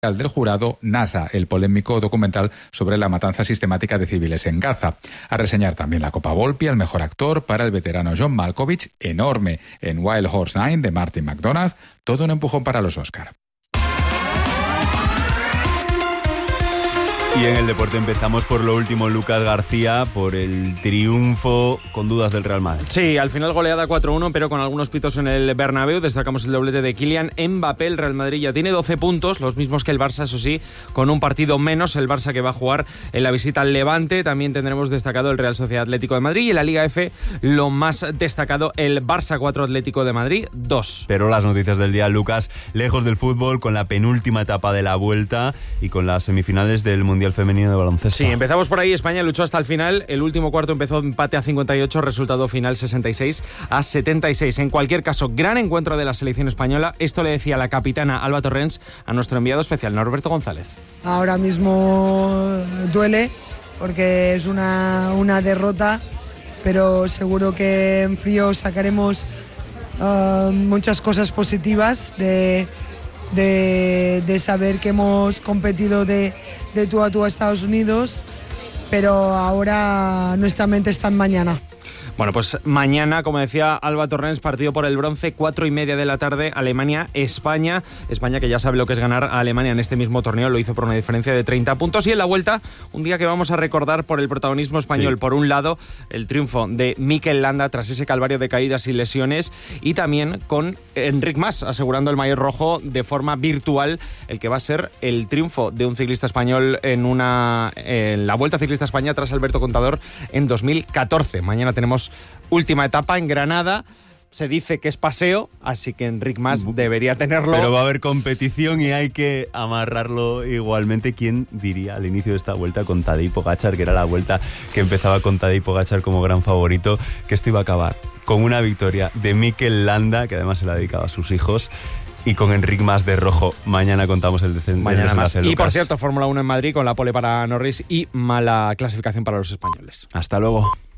del jurado NASA, el polémico documental sobre la matanza sistemática de civiles en Gaza. A reseñar también la Copa Volpi al mejor actor para el veterano John Malkovich, enorme en Wild Horse 9 de Martin McDonagh, todo un empujón para los Oscar. Y en el deporte empezamos por lo último, Lucas García, por el triunfo con dudas del Real Madrid. Sí, al final goleada 4-1, pero con algunos pitos en el Bernabéu. Destacamos el doblete de Kylian Mbappé. El Real Madrid ya tiene 12 puntos, los mismos que el Barça, eso sí, con un partido menos. El Barça que va a jugar en la visita al Levante. También tendremos destacado el Real Sociedad Atlético de Madrid. Y en la Liga F, lo más destacado, el Barça 4, Atlético de Madrid 2. Pero las noticias del día, Lucas, lejos del fútbol, con la penúltima etapa de la Vuelta y con las semifinales del Mundial Femenino de baloncesto. Sí, empezamos por ahí. España luchó hasta el final. El último cuarto empezó empate a 58, resultado final 66-76. En cualquier caso, gran encuentro de la selección española. Esto le decía la capitana Alba Torrens a nuestro enviado especial, Norberto González. Ahora mismo duele porque es una derrota, pero seguro que en frío sacaremos muchas cosas positivas de saber que hemos competido de tú a tú a Estados Unidos, pero ahora nuestra mente está en mañana. Bueno, pues mañana, como decía Alba Torrens, partido por el bronce, 4:30 de la tarde, Alemania-España. España que ya sabe lo que es ganar a Alemania en este mismo torneo, lo hizo por una diferencia de 30 puntos. Y en la vuelta, un día que vamos a recordar por el protagonismo español. Sí. Por un lado, el triunfo de Mikel Landa tras ese calvario de caídas y lesiones, y también con Enric Mas asegurando el maillot rojo de forma virtual, el que va a ser el triunfo de un ciclista español en la Vuelta Ciclista España tras Alberto Contador en 2014. Mañana tenemos última etapa en Granada. Se dice que es paseo, así que Enric Mas debería tenerlo. Pero va a haber competición y hay que amarrarlo igualmente. ¿Quién diría al inicio de esta vuelta con Tadej Pogačar, que era la vuelta que empezaba con Tadej Pogačar como gran favorito, que esto iba a acabar con una victoria de Mikel Landa, que además se la ha dedicado a sus hijos, y con Enric Mas de rojo? Mañana contamos el desenlace. Y por cierto, Fórmula 1 en Madrid con la pole para Norris y mala clasificación para los españoles. Hasta luego.